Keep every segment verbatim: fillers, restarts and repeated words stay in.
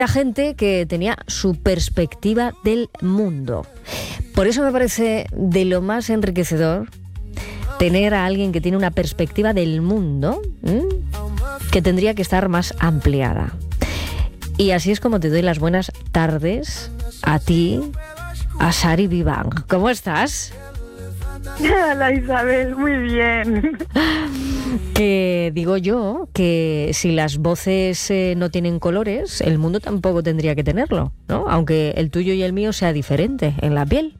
La gente que tenía su perspectiva del mundo. Por eso me parece de lo más enriquecedor tener a alguien que tiene una perspectiva del mundo, ¿m? que tendría que estar más ampliada. Y así es como te doy las buenas tardes a ti, a Sari Vivang. ¿Cómo estás? Hola Isabel, muy bien. Que digo yo que si las voces eh, no tienen colores, el mundo tampoco tendría que tenerlo, ¿no? Aunque el tuyo y el mío sea diferente en la piel.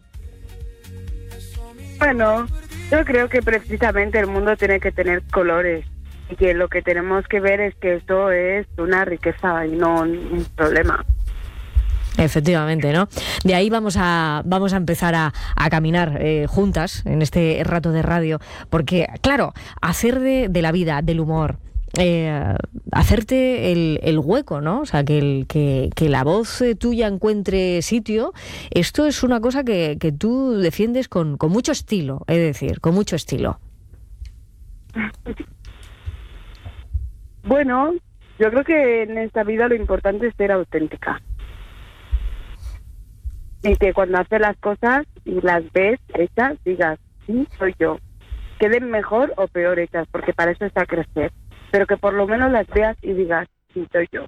Bueno, yo creo que precisamente el mundo tiene que tener colores y que lo que tenemos que ver es que esto es una riqueza y no un problema. Efectivamente, ¿no? De ahí vamos a vamos a empezar a, a caminar eh, juntas en este rato de radio, porque, claro, hacer de, de la vida, del humor, eh, hacerte el, el hueco, ¿no? O sea, que, el, que, que la voz tuya encuentre sitio, esto es una cosa que, que tú defiendes con, con mucho estilo, es decir, con mucho estilo. Bueno, yo creo que en esta vida lo importante es ser auténtica. Y que cuando haces las cosas y las ves hechas, digas, sí, soy yo. Queden mejor o peor hechas, porque para eso está crecer. Pero que por lo menos las veas y digas, sí, soy yo.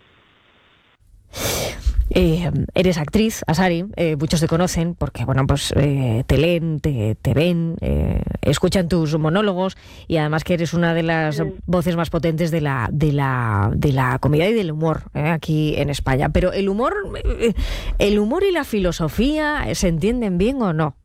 Eh, eres actriz, Asari, eh, muchos te conocen porque, bueno, pues eh, te leen, te, te ven, eh, escuchan tus monólogos y además que eres una de las sí. voces más potentes de la de la de la comedia y del humor eh, aquí en España. Pero el humor, eh, el humor y la filosofía, ¿se entienden bien o no?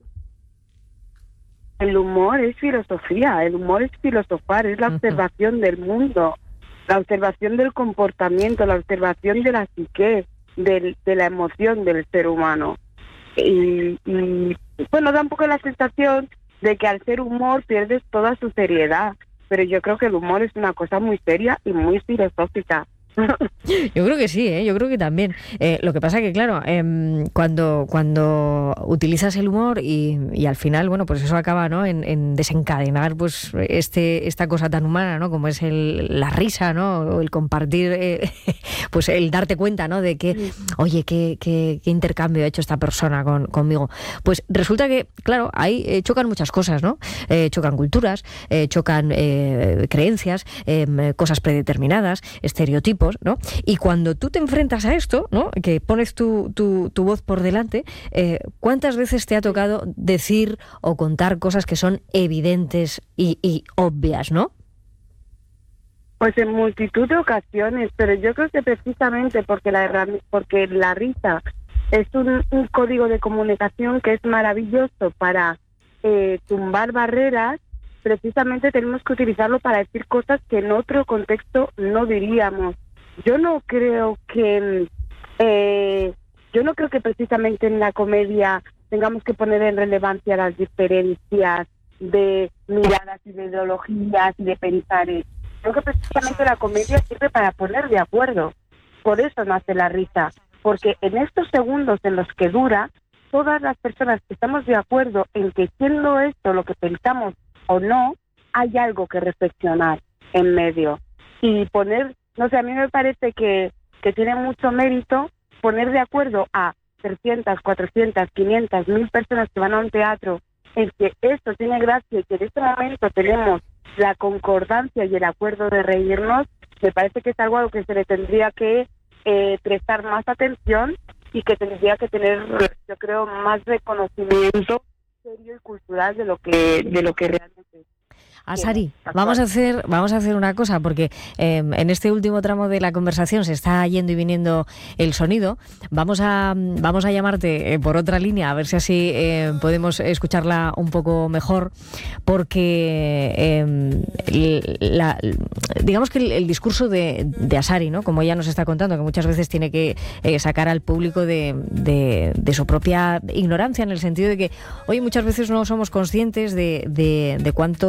El humor es filosofía, el humor es filosofar, es la uh-huh. observación del mundo, la observación del comportamiento, la observación de la psique. De, de la emoción del ser humano y, y bueno, da un poco la sensación de que al ser humor pierdes toda su seriedad, pero yo creo que el humor es una cosa muy seria y muy filosófica. Yo creo que sí, ¿eh? Yo creo que también. Eh, lo que pasa que, claro, eh, cuando cuando utilizas el humor y, y al final, bueno, pues eso acaba, ¿no? En, en desencadenar, pues este esta cosa tan humana, ¿no? Como es el, la risa, ¿no? O el compartir, eh, pues el darte cuenta, ¿no? De que, oye, qué, qué, qué intercambio ha hecho esta persona con, conmigo. Pues resulta que, claro, ahí eh, chocan muchas cosas, ¿no? Eh, chocan culturas, eh, chocan eh, creencias, eh, cosas predeterminadas, estereotipos, ¿no? Y cuando tú te enfrentas a esto, ¿no? Que pones tu, tu, tu voz por delante, eh, ¿cuántas veces te ha tocado decir o contar cosas que son evidentes y, y obvias, ¿no? Pues en multitud de ocasiones, pero yo creo que precisamente porque la, porque la risa es un, un código de comunicación que es maravilloso para eh, tumbar barreras, precisamente tenemos que utilizarlo para decir cosas que en otro contexto no diríamos. Yo no creo que eh, yo no creo que precisamente en la comedia tengamos que poner en relevancia las diferencias de miradas y de ideologías y de pensares. Creo que precisamente la comedia sirve para poner de acuerdo. Por eso nace la risa, porque en estos segundos en los que dura, todas las personas que estamos de acuerdo en que siendo esto lo que pensamos o no, hay algo que reflexionar en medio y poner. No sé, a mí me parece que, que tiene mucho mérito poner de acuerdo a trescientas, cuatrocientas, quinientas, mil personas que van a un teatro en que esto tiene gracia y que en este momento tenemos la concordancia y el acuerdo de reírnos. Me parece que es algo a lo que se le tendría que eh, prestar más atención y que tendría que tener, yo creo, más reconocimiento serio y cultural de lo que, de lo que realmente es. Asari, vamos a hacer vamos a hacer una cosa, porque eh, en este último tramo de la conversación se está yendo y viniendo el sonido. Vamos a vamos a llamarte eh, por otra línea, a ver si así eh, podemos escucharla un poco mejor, porque eh, la, digamos que el, el discurso de, de Asari, ¿no? Como ella nos está contando, que muchas veces tiene que eh, sacar al público de, de, de su propia ignorancia, en el sentido de que, oye, muchas veces no somos conscientes de, de, de cuántos filtros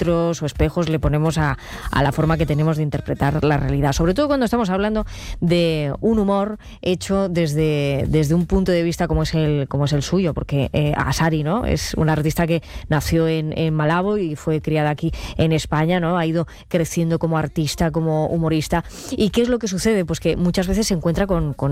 filtros o espejos le ponemos a, a la forma que tenemos de interpretar la realidad. Sobre todo cuando estamos hablando de un humor hecho desde, desde un punto de vista como es el, como es el suyo, porque eh, Asari, ¿no?, es una artista que nació en, en Malabo y fue criada aquí en España, ¿no? Ha ido creciendo como artista, como humorista. ¿Y qué es lo que sucede? Pues que muchas veces se encuentra con, con